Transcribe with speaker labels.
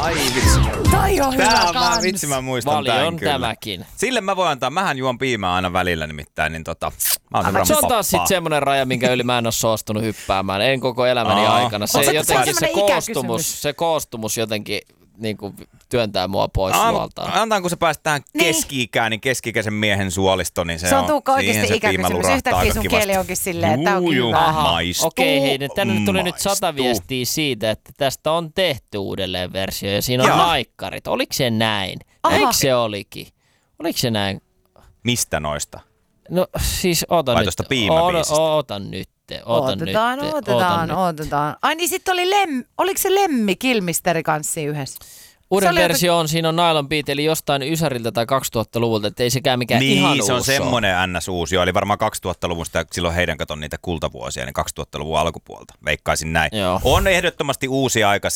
Speaker 1: Ai vitsi.
Speaker 2: Tai on hyvä
Speaker 1: Tää on
Speaker 2: kans.
Speaker 1: vitsi, mä muistan
Speaker 3: Vali
Speaker 1: tän
Speaker 3: on
Speaker 1: kyllä.
Speaker 3: tämäkin.
Speaker 1: Sille mä voin antaa, mähän juon piimää aina välillä nimittäin, niin mä oon
Speaker 3: Se on taas sitten semmoinen raja, minkä yli mä en ole suostunut hyppäämään. En koko elämäni aikana. Se jotenkin se koostumus jotenkin niinku työntää mua pois suoltaan.
Speaker 1: Antaan, kun sä pääset tähän keski-ikään, niin keski-ikäisen miehen suolisto, niin
Speaker 2: se on Tuukka oikeasti ikäkysymys. Yhtäkkiä sun kieli onkin silleen, että tää on hyvä.
Speaker 1: Maistuu.
Speaker 3: Okei, hei, tänne tuli nyt 100 viestiä siitä, että tästä on tehty uudelleen versio ja siinä on naikkarit. Oliko se näin? Eikö se olikin? Oliko se näin?
Speaker 1: Mistä noista?
Speaker 3: No siis ota
Speaker 1: vai
Speaker 3: nyt.
Speaker 1: tuosta piimäbiisistä?
Speaker 3: Otan nyt.
Speaker 2: Otetaan. Ai niin sit oli oliko se Lemmi Kilmisteri kanssa yhdessä?
Speaker 3: Uuden versio on, siinä on Nylon Beat, eli jostain Ysäriltä tai 2000-luvulta, että ei sekään mikään ihan uusi.
Speaker 1: Niin, se on semmoinen NS-uusi, eli varmaan 2000-luvusta, ja silloin heidän katon niitä kultavuosia, niin 2000-luvun alkupuolta, veikkaisin näin.
Speaker 3: Joo.
Speaker 1: On ehdottomasti uusi aika